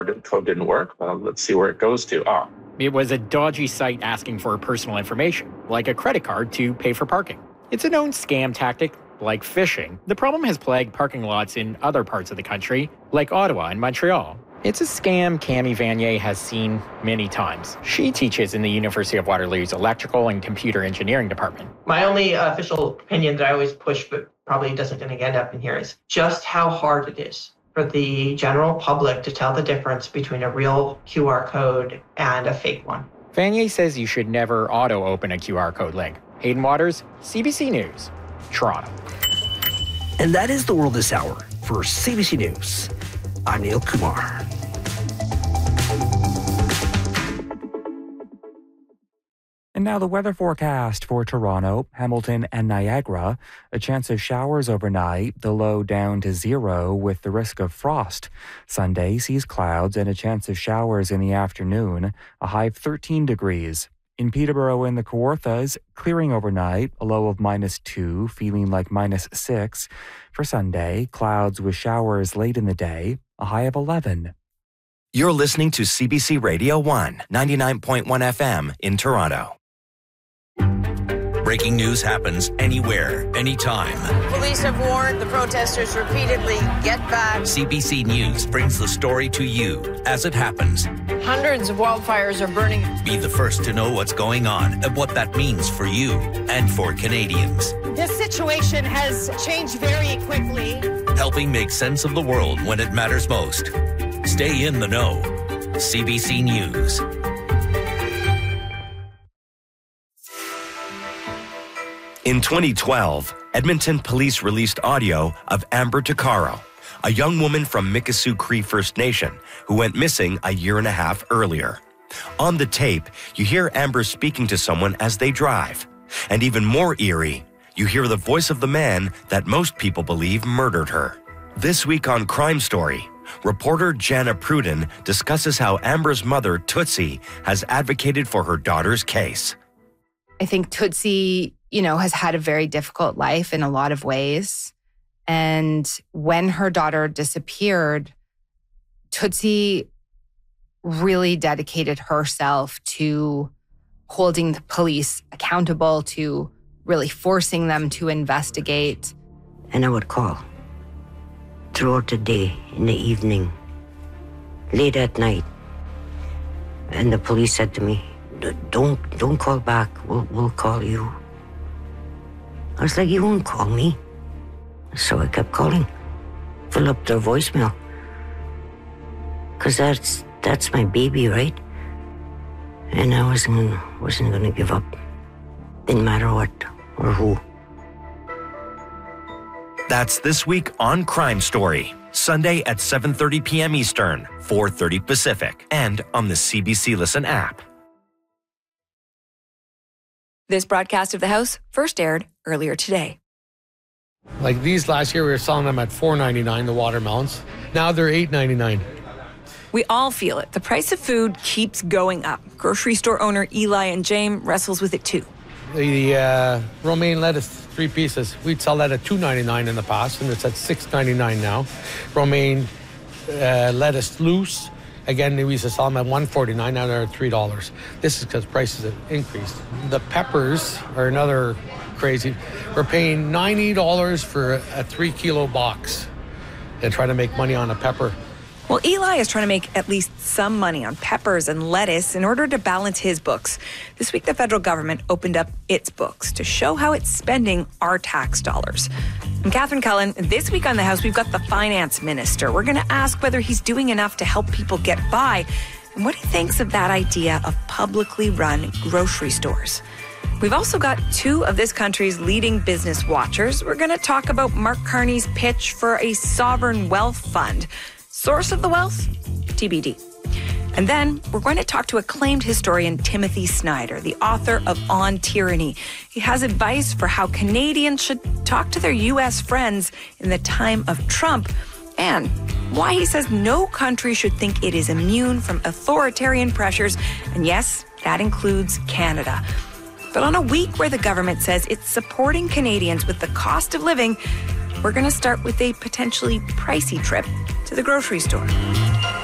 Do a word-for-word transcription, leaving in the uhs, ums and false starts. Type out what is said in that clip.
The code didn't work. Well, let's see where it goes to. Ah. It was a dodgy site asking for personal information, like a credit card to pay for parking. It's a known scam tactic, like phishing. The problem has plagued parking lots in other parts of the country, like Ottawa and Montreal. It's a scam Camille Vanier has seen many times. She teaches in the University of Waterloo's Electrical and Computer Engineering Department. My only uh, official opinion that I always push, but probably doesn't going to end up in here, is just how hard it is for the general public to tell the difference between a real Q R code and a fake one. Vanier says you should never auto-open a Q R code link. Hayden Waters, C B C News, Toronto. And that is the world this hour. For C B C News, I'm Neil Kumar. And now the weather forecast for Toronto, Hamilton, and Niagara. A chance of showers overnight, the low down to zero with the risk of frost. Sunday sees clouds and a chance of showers in the afternoon, a high of thirteen degrees. In Peterborough and the Kawarthas, clearing overnight, a low of minus two, feeling like minus six. For Sunday, clouds with showers late in the day, a high of eleven. You're listening to C B C Radio one, ninety-nine point one F M in Toronto. Breaking news happens anywhere, anytime. Police have warned the protesters repeatedly, get back. C B C News brings the story to you as it happens. Hundreds of wildfires are burning. Be the first to know what's going on and what that means for you and for Canadians. This situation has changed very quickly. Helping make sense of the world when it matters most. Stay in the know. C B C News. In twenty twelve, Edmonton police released audio of Amber Tuccaro, a young woman from Mikisew Cree First Nation who went missing a year and a half earlier. On the tape, you hear Amber speaking to someone as they drive. And even more eerie, you hear the voice of the man that most people believe murdered her. This week on Crime Story, reporter Jana Pruden discusses how Amber's mother, Tootsie, has advocated for her daughter's case. I think Tootsie, you know, has had a very difficult life in a lot of ways. And when her daughter disappeared, Tootsie really dedicated herself to holding the police accountable, to really forcing them to investigate. And I would call throughout the day, in the evening, late at night. And the police said to me, don't don't call back, we'll, we'll call you. I was like, you won't call me. So I kept calling, fill up their voicemail. Because that's, that's my baby, right? And I wasn't gonna, wasn't gonna give up. Didn't matter what or who. That's this week on Crime Story, Sunday at seven thirty p.m. Eastern, four thirty Pacific, and on the C B C Listen app. This broadcast of The House first aired earlier today. Like these last year, we were selling them at four ninety-nine, the watermelons. Now they're eight ninety-nine. We all feel it. The price of food keeps going up. Grocery store owner Eli and James wrestles with it too. The uh, romaine lettuce, three pieces, we'd sell that at two ninety-nine in the past, and it's at six ninety-nine now. Romaine uh, lettuce loose, again, we used to sell them at one forty-nine, now they're at three dollars. This is because prices have increased. The peppers are another crazy. We're paying ninety dollars for a three kilo box and try to make money on a pepper. Well, Eli is trying to make at least some money on peppers and lettuce in order to balance his books. This week, the federal government opened up its books to show how it's spending our tax dollars. I'm Catherine Cullen. This week on The House, we've got the finance minister. We're going to ask whether he's doing enough to help people get by and what he thinks of that idea of publicly run grocery stores. We've also got two of this country's leading business watchers. We're going to talk about Mark Carney's pitch for a sovereign wealth fund. Source of the wealth? T B D. And then we're going to talk to acclaimed historian Timothy Snyder, the author of On Tyranny. He has advice for how Canadians should talk to their U S friends in the time of Trump, and why he says no country should think it is immune from authoritarian pressures. And yes, that includes Canada. But on a week where the government says it's supporting Canadians with the cost of living, we're going to start with a potentially pricey trip to the grocery store.